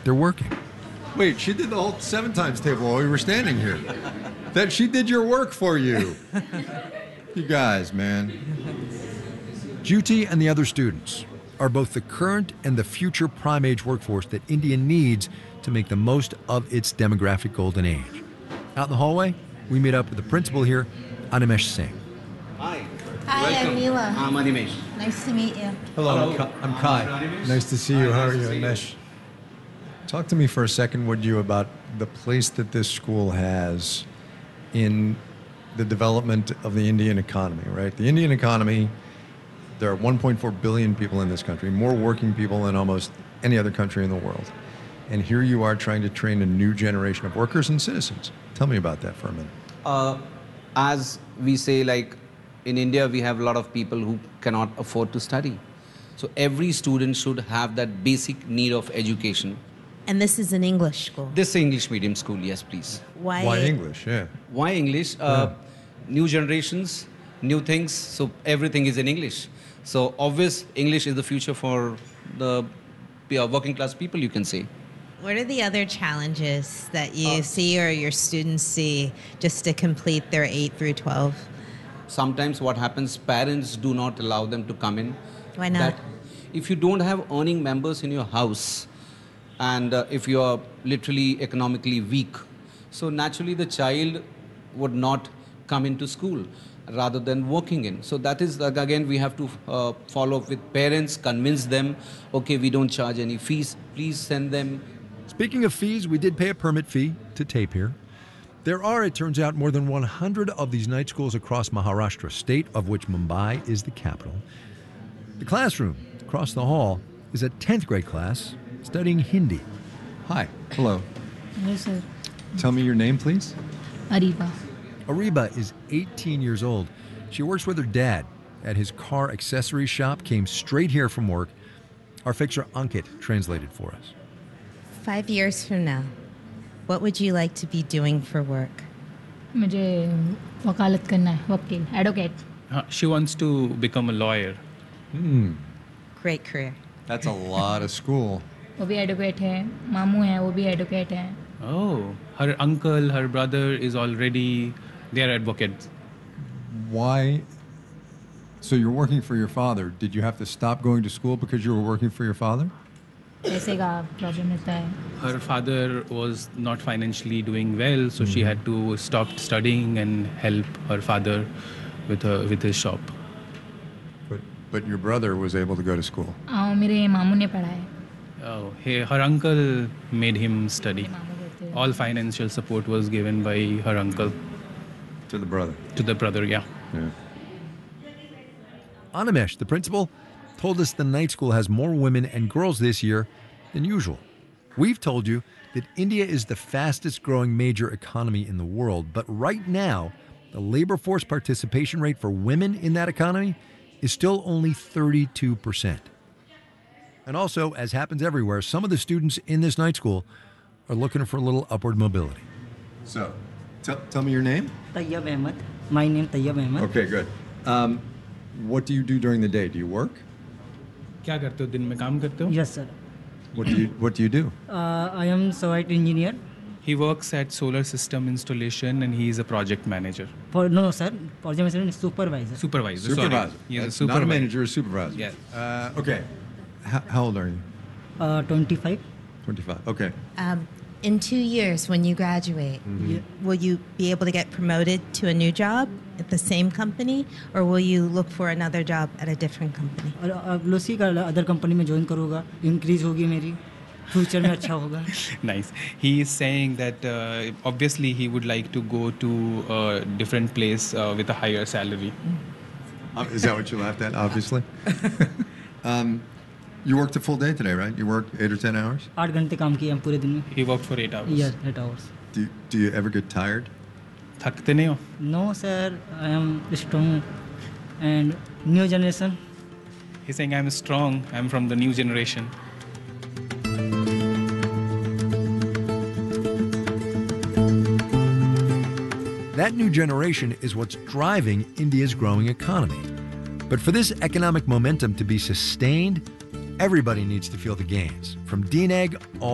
they're working. Wait, she did the whole 7 times table while we were standing here. That she did your work for you. You guys, man. Jyoti and the other students are both the current and the future prime-age workforce that India needs to make the most of its demographic golden age. Out in the hallway, we meet up with the principal here, Animesh Singh. Hi. Hi, I'm Neela. I'm Animesh. Nice to meet you. Hello, I'm Kai. Nice to see you. How are you, Animesh? Talk to me for a second, would you, about the place that this school has in the development of the Indian economy, right? The Indian economy, there are 1.4 billion people in this country, more working people than almost any other country in the world. And here you are trying to train a new generation of workers and citizens. Tell me about that for a minute. As we say, like in India, we have a lot of people who cannot afford to study. So every student should have that basic need of education. And this is an English school. This is English medium school, yes, please. Why English? Yeah. Why English? New generations, new things, so everything is in English. So obvious, English is the future for the working class people, you can say. What are the other challenges that you see or your students see just to complete their 8 through 12? Sometimes what happens, parents do not allow them to come in. Why not? If you don't have earning members in your house, and if you are literally economically weak, so naturally the child would not come into school rather than working in. So that is, again, we have to follow up with parents, convince them, okay, we don't charge any fees, please send them. Speaking of fees, we did pay a permit fee to tape here. There are, it turns out, more than 100 of these night schools across Maharashtra, state of which Mumbai is the capital. The classroom across the hall is a 10th grade class studying Hindi. Hi. Hello. Hello, sir. Tell me your name, please. Ariba. Ariba is 18 years old. She works with her dad at his car accessories shop, came straight here from work. Our fixer Ankit translated for us. 5 years from now, what would you like to be doing for work? मुझे वकालत करना है, वकील, advocate. She wants to become a lawyer. Great career. That's a lot of school. वो भी advocate है, मामू है, वो भी advocate है. Oh, her uncle, her brother is already, they're advocates. Why? So you're working for your father. Did you have to stop going to school because you were working for your father? पैसे का problem रहता है. Her father was not financially doing well, so she had to stop studying and help her father with his shop. But your brother was able to go to school. मेरे मामू ने पढ़ाया. Oh, her uncle made him study. All financial support was given by her uncle. To the brother. To the brother, yeah. Animesh, the principal, told us the night school has more women and girls this year than usual. We've told you that India is the fastest growing major economy in the world, but right now, the labor force participation rate for women in that economy is still only 32%. And also, as happens everywhere, some of the students in this night school are looking for a little upward mobility. So, tell me your name. Tayyab Ahmed. My name Tayyab Ahmed. Okay, good. What do you do during the day? Do you work? क्या करते हो दिन में काम करते हो? Yes, sir. What do you do? I am site engineer. He works at solar system installation and he is a project manager. No, sir. Project manager is supervisor. Supervisor. Supervisor. Sorry. He is a That's supervisor. not a manager, a supervisor. Yeah. Okay. How old are you? 25. 25. Okay. In 2 years, when you graduate, will you be able to get promoted to a new job at the same company, or will you look for another job at a different company? Lucy का other company में join करूँगा, increase होगी मेरी, future में अच्छा होगा. Nice. He is saying that obviously he would like to go to a different place with a higher salary. Is that what you laughed at? Obviously. You worked a full day today, right? You worked 8 or 10 hours? 8 घंटे काम किए हम पूरे दिन में. He worked for 8 hours. Yes, 8 hours. Do you ever get tired? थकते नहीं हो? No, sir. I am strong and new generation. He's saying I'm strong. I'm from the new generation. That new generation is what's driving India's growing economy. But for this economic momentum to be sustained, everybody needs to feel the gains, from DNEG all